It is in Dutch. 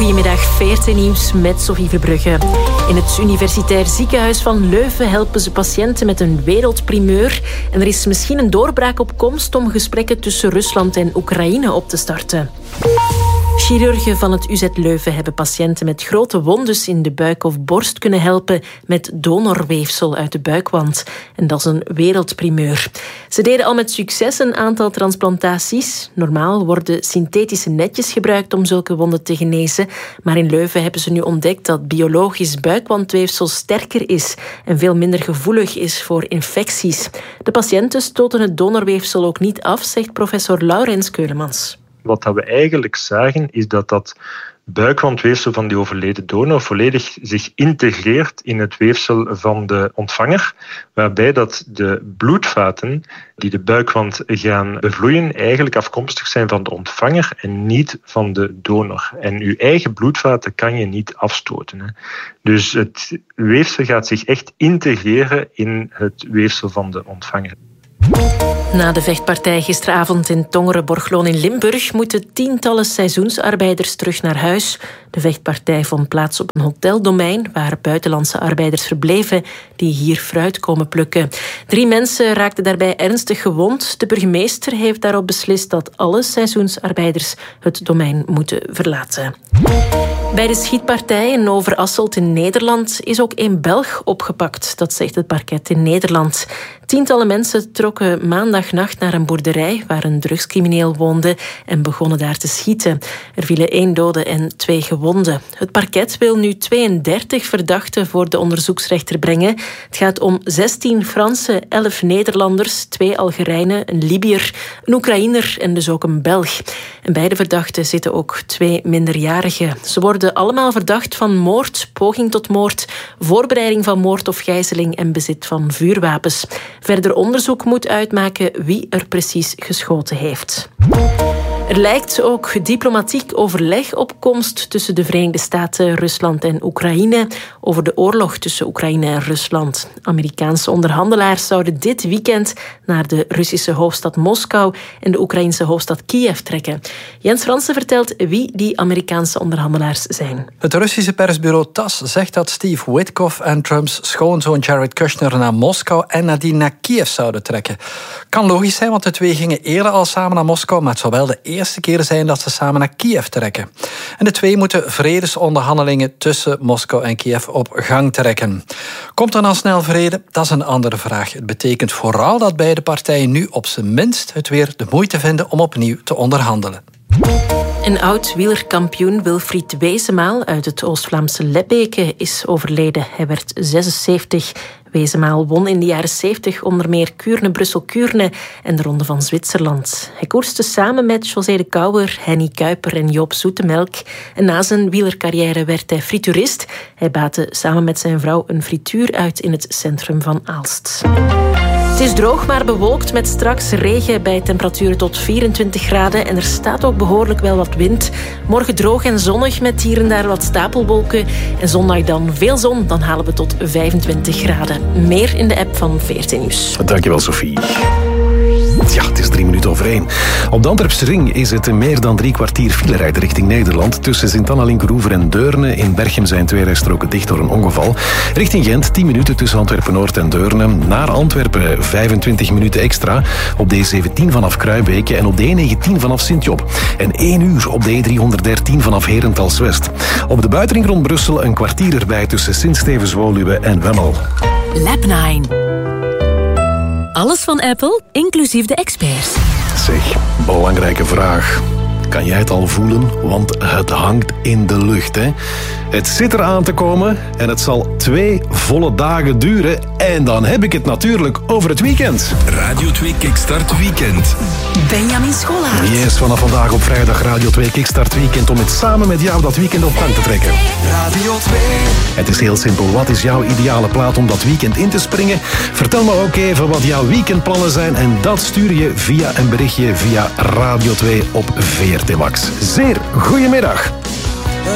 Goedemiddag, VRT Nieuws met Sophie Verbrugge. In het Universitair Ziekenhuis van Leuven helpen ze patiënten met een wereldprimeur. En er is misschien een doorbraak op komst om gesprekken tussen Rusland en Oekraïne op te starten. Chirurgen van het UZ Leuven hebben patiënten met grote wondes in de buik of borst kunnen helpen met donorweefsel uit de buikwand. En dat is een wereldprimeur. Ze deden al met succes een aantal transplantaties. Normaal worden synthetische netjes gebruikt om zulke wonden te genezen. Maar in Leuven hebben ze nu ontdekt dat biologisch buikwandweefsel sterker is en veel minder gevoelig is voor infecties. De patiënten stoten het donorweefsel ook niet af, zegt professor Laurens Keulemans. Wat we eigenlijk zagen is dat buikwandweefsel van die overleden donor volledig zich integreert in het weefsel van de ontvanger, waarbij dat de bloedvaten die de buikwand gaan bevloeien eigenlijk afkomstig zijn van de ontvanger en niet van de donor. En uw eigen bloedvaten kan je niet afstoten, hè. Dus het weefsel gaat zich echt integreren in het weefsel van de ontvanger. Na de vechtpartij gisteravond in Tongeren-Borgloon in Limburg moeten tientallen seizoensarbeiders terug naar huis. De vechtpartij vond plaats op een hoteldomein waar buitenlandse arbeiders verbleven die hier fruit komen plukken. 3 mensen raakten daarbij ernstig gewond. De burgemeester heeft daarop beslist dat alle seizoensarbeiders het domein moeten verlaten. Bij de schietpartij in Overasselt in Nederland is ook 1 Belg opgepakt. Dat zegt het parket in Nederland. Tientallen mensen trokken maandagnacht naar een boerderij waar een drugscrimineel woonde en begonnen daar te schieten. Er vielen 1 dode en 2 gewonden. Het parket wil nu 32 verdachten voor de onderzoeksrechter brengen. Het gaat om 16 Fransen, 11 Nederlanders, 2 Algerijnen, een Libiër, een Oekraïner en dus ook een Belg. En bij de verdachten zitten ook 2 minderjarigen. Ze worden allemaal verdacht van moord, poging tot moord, voorbereiding van moord of gijzeling en bezit van vuurwapens. Verder onderzoek moet uitmaken wie er precies geschoten heeft. Er lijkt ook diplomatiek overleg op komst tussen de Verenigde Staten, Rusland en Oekraïne over de oorlog tussen Oekraïne en Rusland. Amerikaanse onderhandelaars zouden dit weekend naar de Russische hoofdstad Moskou en de Oekraïnse hoofdstad Kiev trekken. Jens Fransen vertelt wie die Amerikaanse onderhandelaars zijn. Het Russische persbureau TASS zegt dat Steve Witkoff en Trumps schoonzoon Jared Kushner naar Moskou en nadien naar Kiev zouden trekken. Kan logisch zijn, want de 2 gingen eerder al samen naar Moskou, maar het zou wel de eerste keer zijn dat ze samen naar Kiev trekken. En de 2 moeten vredesonderhandelingen tussen Moskou en Kiev op gang trekken. Komt er dan snel vrede? Dat is een andere vraag. Het betekent vooral dat beide partijen nu op zijn minst het weer de moeite vinden om opnieuw te onderhandelen. Een oud-wielerkampioen Wilfried Wezemaal uit het Oost-Vlaamse Lebbeke is overleden. Hij werd 76. Wezemaal won in de jaren 70 onder meer Kuurne-Brussel-Kuurne en de Ronde van Zwitserland. Hij koerste samen met José de Kouwer, Henny Kuiper en Joop Zoetemelk. En na zijn wielercarrière werd hij frituurist. Hij baatte samen met zijn vrouw een frituur uit in het centrum van Aalst. Het is droog, maar bewolkt met straks regen bij temperaturen tot 24 graden. En er staat ook behoorlijk wel wat wind. Morgen droog en zonnig met hier en daar wat stapelwolken. En zondag dan veel zon, dan halen we tot 25 graden. Meer in de app van VRT Nieuws. Dankjewel, Sophie. Ja, het is 1:03. Op de Antwerpse ring is het meer dan 3 kwartier filerijden richting Nederland. Tussen Sint-Anna-Linkeroever en Deurne. In Berchem zijn 2 rijstroken dicht door een ongeval. Richting Gent 10 minuten tussen Antwerpen-Noord en Deurne. Naar Antwerpen 25 minuten extra. Op de E17 vanaf Kruibeke en op de E19 vanaf Sint-Job. En 1 uur op de E313 vanaf Herentals-West. Op de buitenring rond Brussel een kwartier erbij tussen Sint-Stevens-Woluwe en Wemmel. Lab 9. Alles van Apple, inclusief de experts. Zeg, belangrijke vraag. Kan jij het al voelen? Want het hangt in de lucht, hè? Het zit eraan te komen en het zal 2 volle dagen duren. En dan heb ik het natuurlijk over het weekend. Radio 2 Kickstart Weekend. Benjamin Schollaert. Yes, vanaf vandaag op vrijdag Radio 2 Kickstart Weekend om het samen met jou dat weekend op gang te trekken. Radio 2. Het is heel simpel. Wat is jouw ideale plaat om dat weekend in te springen? Vertel me ook even wat jouw weekendplannen zijn en dat stuur je via een berichtje via Radio 2 op VRT Max. Zeer goedemiddag.